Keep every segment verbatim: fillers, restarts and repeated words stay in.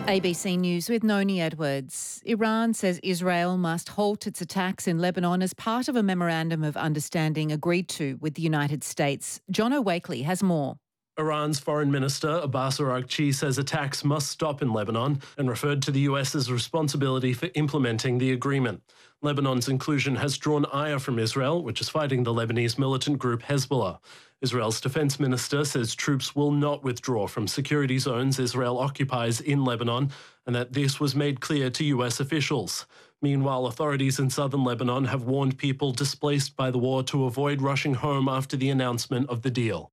A B C News with Noni Edwards. Iran says Israel must halt its attacks in Lebanon as part of a memorandum of understanding agreed to with the United States. John O'Wakely has more. Iran's Foreign Minister Abbas Araghchi says attacks must stop in Lebanon and referred to the US's responsibility for implementing the agreement. Lebanon's inclusion has drawn ire from Israel, which is fighting the Lebanese militant group Hezbollah. Israel's defense minister says troops will not withdraw from security zones Israel occupies in Lebanon, and that this was made clear to U S officials. Meanwhile, authorities in southern Lebanon have warned people displaced by the war to avoid rushing home after the announcement of the deal.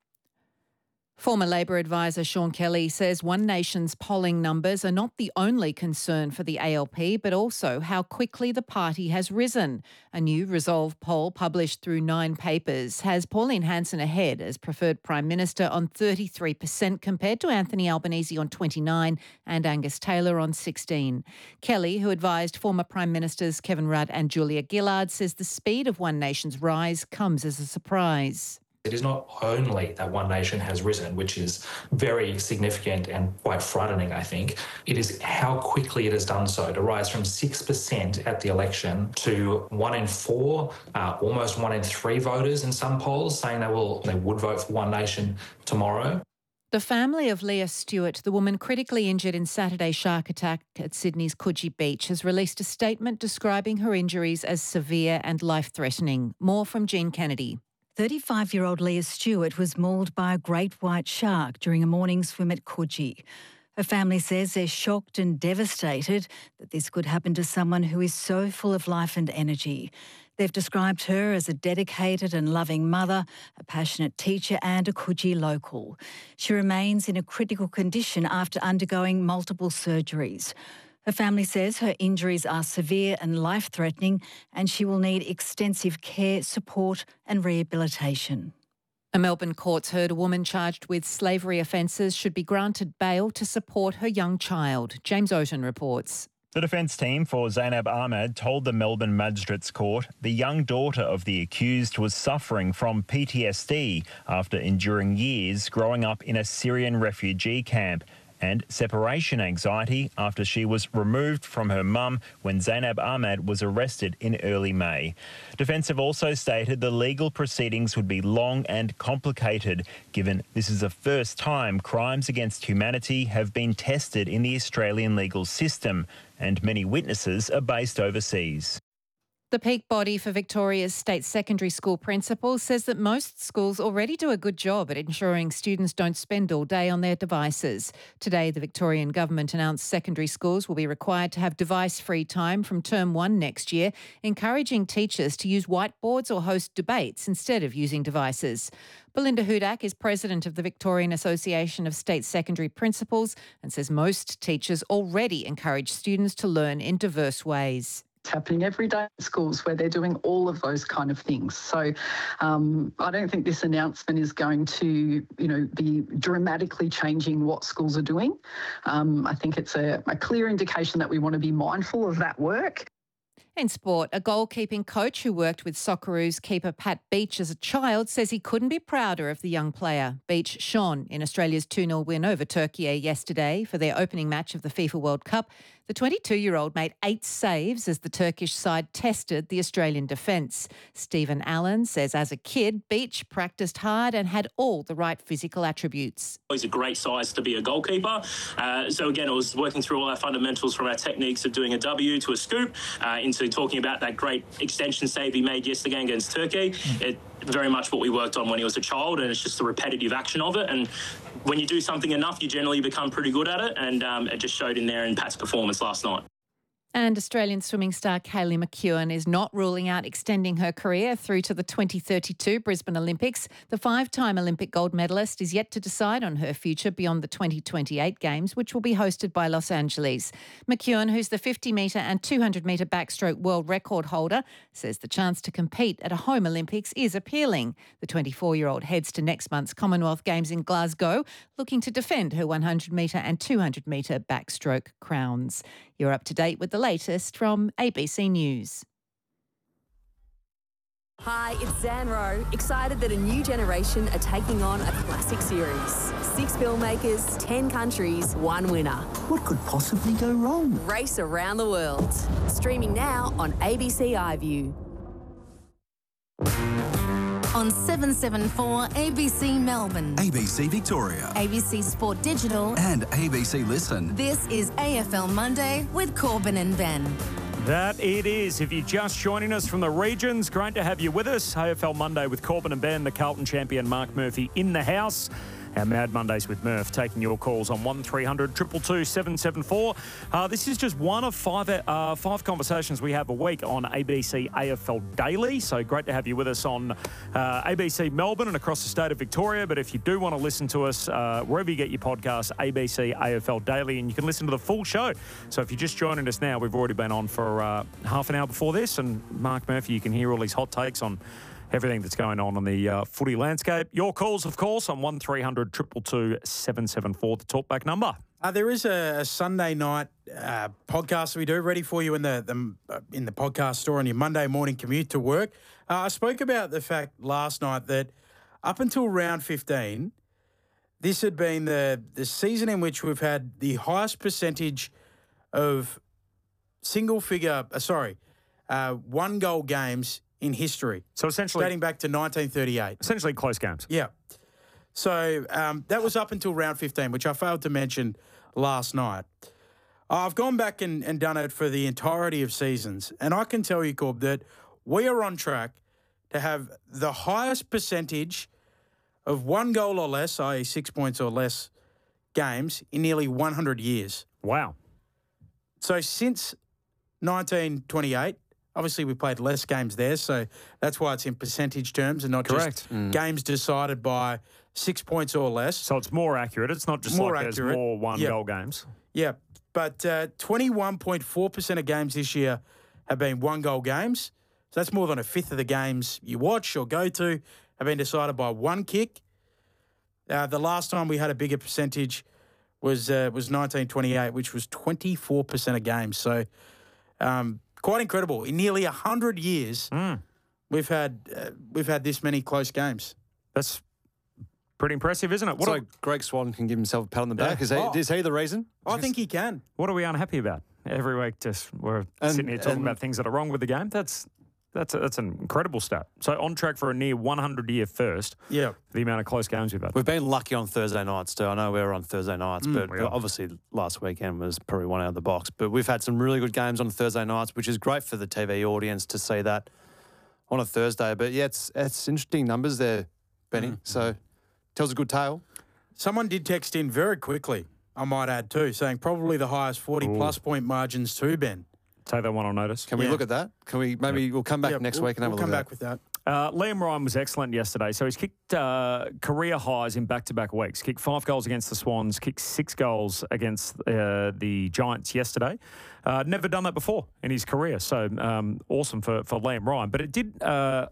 Former Labor advisor Sean Kelly says One Nation's polling numbers are not the only concern for the A L P, but also how quickly the party has risen. A new Resolve poll published through Nine Papers has Pauline Hanson ahead as preferred Prime Minister on thirty-three percent compared to Anthony Albanese on twenty-nine and Angus Taylor on sixteen. Kelly, who advised former Prime Ministers Kevin Rudd and Julia Gillard, says the speed of One Nation's rise comes as a surprise. It is not only that One Nation has risen, which is very significant and quite frightening, I think. It is how quickly it has done so, to rise from six percent at the election to one in four, uh, almost one in three voters in some polls saying they will they would vote for One Nation tomorrow. The family of Leah Stewart, the woman critically injured in Saturday's shark attack at Sydney's Coogee Beach, has released a statement describing her injuries as severe and life-threatening. More from Jean Kennedy. thirty-five-year-old Leah Stewart was mauled by a great white shark during a morning swim at Coogee. Her family says they're shocked and devastated that this could happen to someone who is so full of life and energy. They've described her as a dedicated and loving mother, a passionate teacher and a Coogee local. She remains in a critical condition after undergoing multiple surgeries. Her family says her injuries are severe and life-threatening and she will need extensive care, support and rehabilitation. A Melbourne court's heard a woman charged with slavery offences should be granted bail to support her young child. James Oaten reports. The defence team for Zainab Ahmed told the Melbourne Magistrates Court the young daughter of the accused was suffering from P T S D after enduring years growing up in a Syrian refugee camp, and separation anxiety after she was removed from her mum when Zainab Ahmed was arrested in early May. Defence have also stated the legal proceedings would be long and complicated, given this is the first time crimes against humanity have been tested in the Australian legal system, and many witnesses are based overseas. The peak body for Victoria's state secondary school principals says that most schools already do a good job at ensuring students don't spend all day on their devices. Today, the Victorian government announced secondary schools will be required to have device-free time from term one next year, encouraging teachers to use whiteboards or host debates instead of using devices. Belinda Hudak is president of the Victorian Association of State Secondary Principals and says most teachers already encourage students to learn in diverse ways. It's happening every day in schools where they're doing all of those kind of things. So um, I don't think this announcement is going to, you know, be dramatically changing what schools are doing. Um, I think it's a, a clear indication that we want to be mindful of that work. In sport, a goalkeeping coach who worked with Socceroos keeper Pat Beach as a child says he couldn't be prouder of the young player. Beach shone in Australia's two nil win over Turkey yesterday for their opening match of the FIFA World Cup. The twenty-two-year-old made eight saves as the Turkish side tested the Australian defence. Stephen Allen says as a kid, Beach practised hard and had all the right physical attributes. He's a great size to be a goalkeeper. Uh, so again, it was working through all our fundamentals from our techniques of doing a W to a scoop uh, into talking about that great extension save he made yesterday against Turkey. It very much what we worked on when he was a child, and it's just the repetitive action of it. And when you do something enough, you generally become pretty good at it, and um, it just showed in there in Pat's performance last night. And Australian swimming star Kaylee McKeown is not ruling out extending her career through to the twenty thirty-two Brisbane Olympics. The five-time Olympic gold medalist is yet to decide on her future beyond the twenty twenty-eight Games, which will be hosted by Los Angeles. McKeown, who's the fifty metre and two hundred metre backstroke world record holder, says the chance to compete at a home Olympics is appealing. The twenty-four-year-old heads to next month's Commonwealth Games in Glasgow, looking to defend her one hundred metre and two hundred metre backstroke crowns. You're up to date with the latest from A B C News. Hi, it's Zan Rowe. Excited that a new generation are taking on a classic series. Six filmmakers, ten countries, one winner. What could possibly go wrong? Race around the world. Streaming now on A B C iView. On seven seven four A B C Melbourne, A B C Victoria, A B C Sport Digital, and A B C Listen. This is A F L Monday with Corbin and Ben. That it is. If you're just joining us from the regions, great to have you with us. A F L Monday with Corbin and Ben, the Carlton champion Mark Murphy in the house. Our Mad Mondays with Murph, taking your calls on one three hundred two two two seven seven four. Uh, this is just one of five uh, five conversations we have a week on A B C A F L Daily. So great to have you with us on uh, A B C Melbourne and across the state of Victoria. But if you do want to listen to us, uh, wherever you get your podcasts, A B C A F L Daily, and you can listen to the full show. So if you're just joining us now, we've already been on for uh, half an hour before this. And Mark Murphy, you can hear all these hot takes on everything that's going on on the uh, footy landscape. Your calls, of course, on one three hundred two two two seven seven four, the talkback number. Uh, there is a, a Sunday night uh, podcast that we do ready for you in the, the uh, in the podcast store on your Monday morning commute to work. Uh, I spoke about the fact last night that up until round fifteen, this had been the, the season in which we've had the highest percentage of single figure, uh, sorry, uh, one goal games in history. So essentially, dating back to nineteen thirty-eight. Essentially close games. Yeah. So um, that was up until round fifteen, which I failed to mention last night. I've gone back and, and done it for the entirety of seasons, and I can tell you, Corb, that we are on track to have the highest percentage of one goal or less, that is six points or less, games in nearly one hundred years. Wow. So since nineteen twenty-eight, obviously we played less games there, so that's why it's in percentage terms and not Correct. just Mm. games decided by six points or less. So it's more accurate. It's not just More like accurate. there's more one-goal Yep. games. Yeah, but uh, twenty-one point four percent of games this year have been one-goal games. So that's more than a fifth of the games you watch or go to have been decided by one kick. Uh, the last time we had a bigger percentage was uh, was nineteen twenty-eight, which was twenty-four percent of games. So um, quite incredible. In nearly one hundred years, mm. we've had uh, we've had this many close games. That's pretty impressive, isn't it? What so are, Greg Swan can give himself a pat on the back. Yeah. Is, he, Oh. is he the reason? I think he can. what are we unhappy about? Every week just we're And- sitting here talking and- about things that are wrong with the game. That's that's a, that's an incredible stat. So on track for a near one hundred year first. Yeah. The amount of close games we've had. We've been lucky on Thursday nights too. I know we were on Thursday nights, Mm. but We are. obviously last weekend was probably one out of the box. But we've had some really good games on Thursday nights, which is great for the T V audience to see that on a Thursday. But yeah, it's it's interesting numbers there, Benny. Mm. So tells a good tale. Someone did text in very quickly, I might add too, saying probably the highest forty-plus point margins too, Ben. Take that one on notice. Can we Yeah. look at that? Can we maybe we'll come back Yeah, next we'll, week and have we'll a come look back at with that. Uh, Liam Ryan was excellent yesterday. So he's kicked uh, career highs in back-to-back weeks. Kicked five goals against the Swans, kicked six goals against uh, the Giants yesterday. Uh, never done that before in his career. So um, awesome for, for Liam Ryan. But it did uh,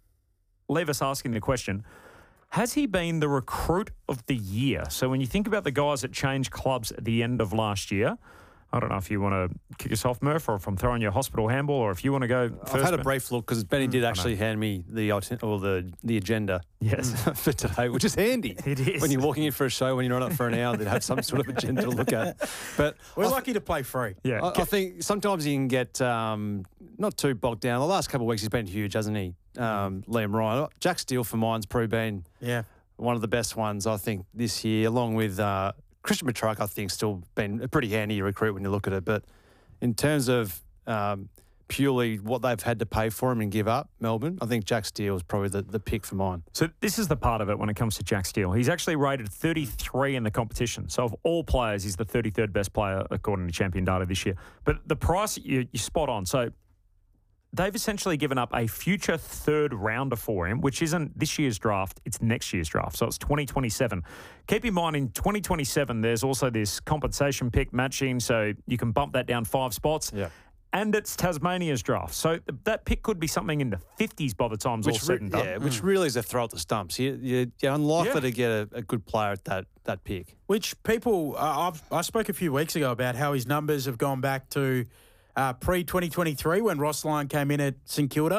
leave us asking the question, has he been the recruit of the year? So when you think about the guys that changed clubs at the end of last year, I don't know if you want to kick us off, Murph, or if I'm throwing you a hospital handball, or if you want to go first. I've had a Ben. brief look because Benny did actually hand me the iti- or the the agenda Yes. for today, which is handy. It is. When you're walking in for a show, when you're not up for an hour, they'd have some sort of agenda to look at. But We're I, lucky to play free. Yeah. I, I think sometimes you can get um, not too bogged down. The last couple of weeks he's been huge, hasn't he? Um, Liam Ryan. Jack Steele for mine's probably been Yeah. one of the best ones, I think, this year, along with uh, Christian Petrarch, I think, still been a pretty handy recruit when you look at it. But in terms of um, purely what they've had to pay for him and give up, Melbourne, I think Jack Steele is probably the, the pick for mine. So this is the part of it when it comes to Jack Steele. He's actually rated thirty-three in the competition. So of all players, he's the thirty-third best player according to Champion Data this year. But the price, you, you're spot on. So they've essentially given up a future third rounder for him, which isn't this year's draft, it's next year's draft. So it's twenty twenty-seven. Keep in mind, in twenty twenty-seven, there's also this compensation pick matching, so you can bump that down five spots. Yeah. And it's Tasmania's draft. So that pick could be something in the fifties by the time it's all Which, said re- and done. yeah, which really is a throw at the stumps. You, you, you're unlikely Yeah. to get a, a good player at that, that pick. Which people, uh, I've, I spoke a few weeks ago about how his numbers have gone back to uh, pre twenty twenty-three when Ross Lyon came in at St Kilda.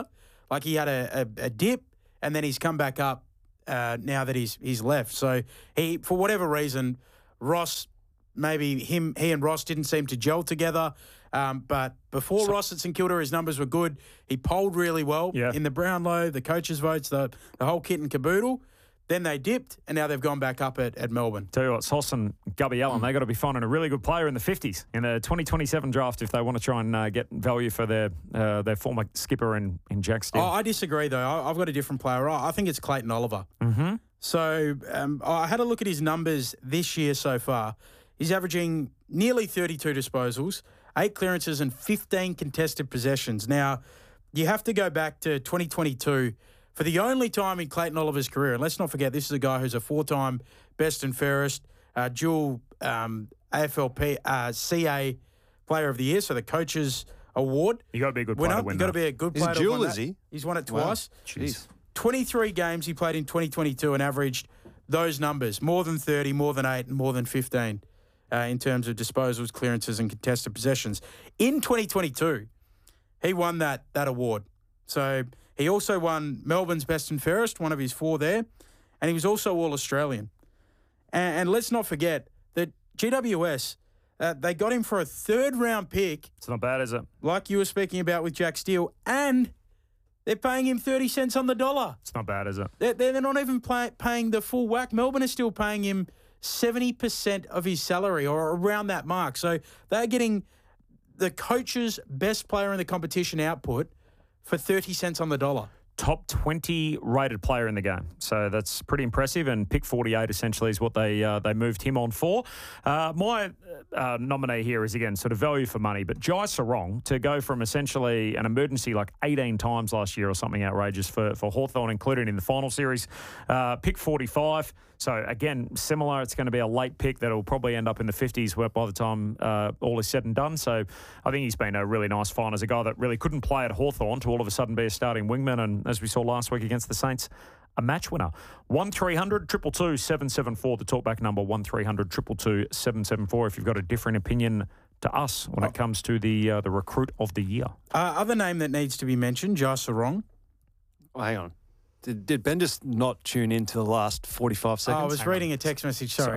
Like he had a, a, a dip and then he's come back up uh, now that he's he's left. So he, for whatever reason, Ross, maybe him, he and Ross didn't seem to gel together. Um, but before so, Ross at St Kilda, his numbers were good. He polled really well yeah. in the Brownlow, the coaches' votes, the, the whole kit and caboodle. Then they dipped, and now they've gone back up at, at Melbourne. Tell you what, Sauce and Gubby Allen, mm. they got to be finding a really good player in the fifties in the twenty twenty-seven draft if they want to try and uh, get value for their uh, their former skipper in, in Jack Steele. Oh, I disagree, though. I, I've got a different player. I, I think it's Clayton Oliver. Mm-hmm. So um, I had a look at his numbers this year so far. He's averaging nearly thirty-two disposals, eight clearances and fifteen contested possessions. Now, you have to go back to twenty twenty-two for the only time in Clayton Oliver's career. And let's not forget, this is a guy who's a four-time best and fairest, uh, dual um, A F L P, uh, C A Player of the Year, so the Coaches Award. You got to be a good player winner. to win You got to be a good He's player a dual, to win is that. he? He's won it Wow. twice. Jeez. twenty-three games he played in twenty twenty-two and averaged those numbers, more than thirty, more than eight, and more than fifteen uh, in terms of disposals, clearances, and contested possessions. In twenty twenty-two, he won that that award. So he also won Melbourne's Best and Fairest, one of his four there, and he was also All-Australian. And, and let's not forget that G W S, uh, they got him for a third-round pick. It's not bad, is it? Like you were speaking about with Jack Steele, and they're paying him thirty cents on the dollar. It's not bad, is it? They're, they're not even pay, paying the full whack. Melbourne is still paying him seventy percent of his salary or around that mark. So they're getting the coach's best player in the competition output for thirty cents on the dollar. Top twenty rated player in the game. So that's pretty impressive. And pick forty-eight essentially is what they uh, they moved him on for. Uh, my uh, nominee here is, again, sort of value for money. But Jai Sarong, to go from essentially an emergency like eighteen times last year or something outrageous for, for Hawthorn, included in the final series, uh, pick forty-five. So, again, similar. It's going to be a late pick that will probably end up in the fifties by the time uh, all is said and done. So I think he's been a really nice find as a guy that really couldn't play at Hawthorn to all of a sudden be a starting wingman. And as we saw last week against the Saints, a match winner. one three hundred two two two seven seven four, the talkback number, one three hundred two two two seven seven four, if you've got a different opinion to us when oh. it comes to the uh, the recruit of the year. Uh, other name that needs to be mentioned, Jai Sarong. Oh, hang on. Did, did Ben just not tune in to the last forty-five seconds? Oh, I was Hang reading on. a text message, sorry.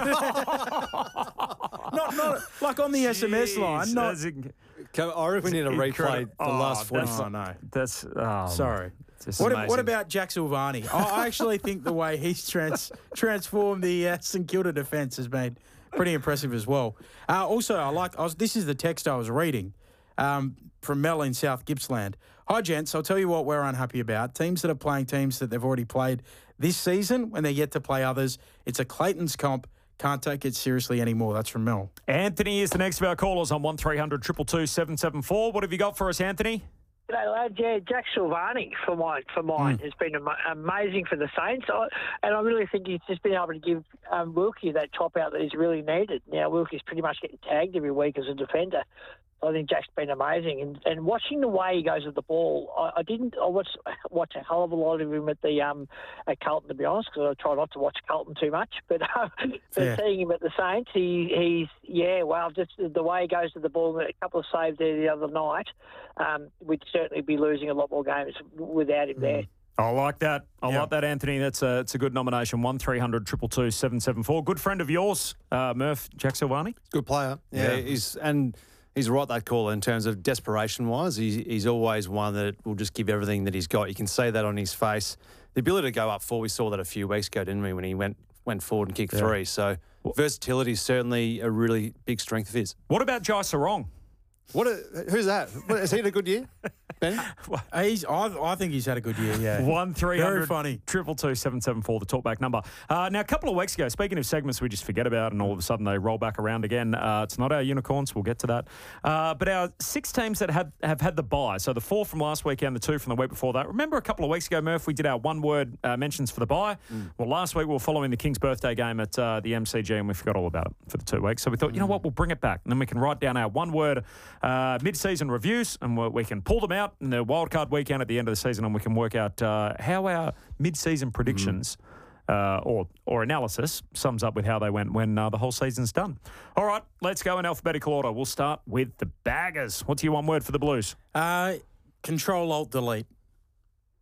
not, not like on the Jeez, S M S line. Not, Can, I reckon we need to replay the oh, last forty-five. Oh, no. That's, oh, sorry. What, what about Jack Silvani? I actually think the way he's trans, transformed the uh, St Kilda defence has been pretty impressive as well. Uh, also, I like. I was, this is the text I was reading um, from Mel in South Gippsland. Hi, gents. I'll tell you what we're unhappy about. Teams that are playing teams that they've already played this season when they're yet to play others. It's a Clayton's comp. Can't take it seriously anymore. That's from Mel. Anthony is the next of our callers on one three hundred two two two seven seven four. What have you got for us, Anthony? G'day, lad. Yeah, Jack Silvani for mine, for mine mm. has been am- amazing for the Saints. I, and I really think he's just been able to give um, Wilkie that top out that he's really needed. Now, Wilkie's pretty much getting tagged every week as a defender. I think Jack's been amazing. And, and watching the way he goes with the ball, I, I didn't I watch, watch a hell of a lot of him at the um, at Carlton, to be honest, because I try not to watch Carlton too much. But, uh, but seeing him at the Saints, he, he's, yeah, well, just the way he goes to the ball, a couple of saves there the other night, um, we'd certainly be losing a lot more games without him mm. there. I like that. I yeah. like that, Anthony. That's a, it's a good nomination. one three hundred two two two seven seven four. Good friend of yours, uh, Murph, Jack Silvani. Good player. Yeah, Yeah. he's and he's right, that call, in terms of desperation-wise. He's, he's always one that will just give everything that he's got. You can see that on his face. The ability to go up four, we saw that a few weeks ago, didn't we, when he went went forward and kicked Yeah. three. So versatility is certainly a really big strength of his. What about Jai Sarong? What? A, who's that? What, has he had a good year, Ben? He's, I, I think he's had a good year, yeah. One three Very hundred funny. triple two seven seven four, the talkback number. Uh, now, a couple of weeks ago, speaking of segments we just forget about and all of a sudden they roll back around again, uh, it's not our unicorns, we'll get to that. Uh, but our six teams that have, have had the bye, so the four from last weekend, the two from the week before that. Remember a couple of weeks ago, Murph, we did our one-word uh, mentions for the bye? Mm. Well, last week we were following the King's birthday game at uh, the M C G and we forgot all about it for the two weeks. So we thought, mm. you know what, we'll bring it back and then we can write down our one-word uh, mid-season reviews and we we can pull them out in the wildcard weekend at the end of the season and we can work out uh, how our mid-season predictions mm. uh, or or analysis sums up with how they went when uh, the whole season's done. All right, let's go in alphabetical order. We'll start with the Baggers. What's your one word for the Blues? Uh, Control, Alt, Delete.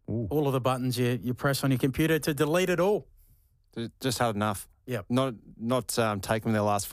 Ooh. all of the buttons you, you press on your computer to delete it all. Just had enough. Yep. Not not um, taking their last